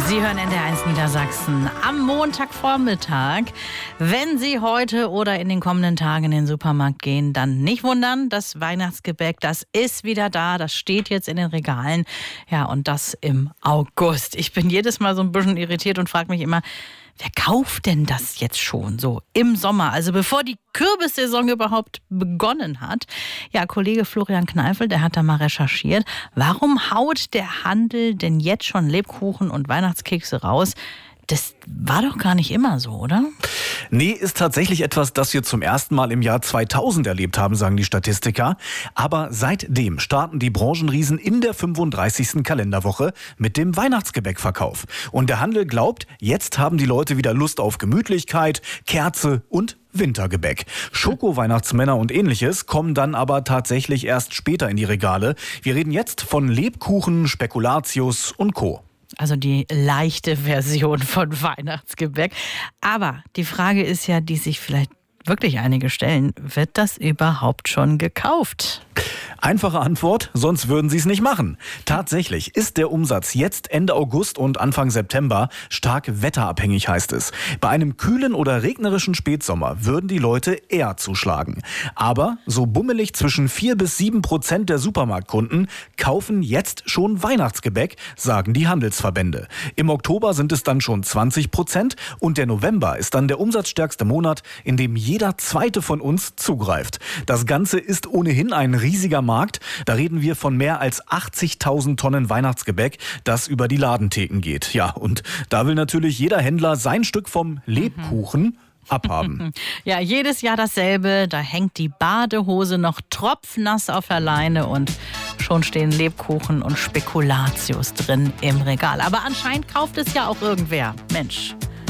Sie hören NDR1 Niedersachsen am Montagvormittag. Wenn Sie heute oder in den kommenden Tagen in den Supermarkt gehen, dann nicht wundern, das Weihnachtsgebäck, das ist wieder da, das steht jetzt in den Regalen. Ja, und das im August. Ich bin jedes Mal so ein bisschen irritiert und frage mich immer, wer kauft denn das jetzt schon so im Sommer, also bevor die Kürbissaison überhaupt begonnen hat? Ja, Kollege Florian Kneifel, der hat da mal recherchiert. Warum haut der Handel denn jetzt schon Lebkuchen und Weihnachtskekse raus? Das war doch gar nicht immer so, oder? Nee, ist tatsächlich etwas, das wir zum ersten Mal im Jahr 2000 erlebt haben, sagen die Statistiker. Aber seitdem starten die Branchenriesen in der 35. Kalenderwoche mit dem Weihnachtsgebäckverkauf. Und der Handel glaubt, jetzt haben die Leute wieder Lust auf Gemütlichkeit, Kerze und Wintergebäck. Schoko-Weihnachtsmänner und ähnliches kommen dann aber tatsächlich erst später in die Regale. Wir reden jetzt von Lebkuchen, Spekulatius und Co. Also die leichte Version von Weihnachtsgebäck. Aber die Frage ist ja, die sich vielleicht wirklich einige stellen, wird das überhaupt schon gekauft? Einfache Antwort, sonst würden sie es nicht machen. Tatsächlich ist der Umsatz jetzt Ende August und Anfang September stark wetterabhängig, heißt es. Bei einem kühlen oder regnerischen Spätsommer würden die Leute eher zuschlagen. Aber so bummelig zwischen 4-7% der Supermarktkunden kaufen jetzt schon Weihnachtsgebäck, sagen die Handelsverbände. Im Oktober sind es dann schon 20% und der November ist dann der umsatzstärkste Monat, in dem jeder zweite von uns zugreift. Das Ganze ist ohnehin ein riesiger Markt. Da reden wir von mehr als 80.000 Tonnen Weihnachtsgebäck, das über die Ladentheken geht. Ja, und da will natürlich jeder Händler sein Stück vom Lebkuchen abhaben. Ja, jedes Jahr dasselbe. Da hängt die Badehose noch tropfnass auf der Leine und schon stehen Lebkuchen und Spekulatius drin im Regal. Aber anscheinend kauft es ja auch irgendwer. Mensch.